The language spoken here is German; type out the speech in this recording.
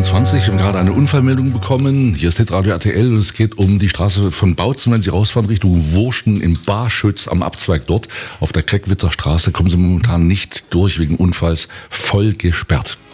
22. Wir haben gerade eine Unfallmeldung bekommen. Hier ist Hitradio RTL und es geht um die Straße von Bautzen. Wenn Sie rausfahren Richtung Wurschen im Barschütz am Abzweig dort auf der Kreckwitzer Straße, kommen Sie momentan nicht durch wegen Unfalls, voll gesperrt.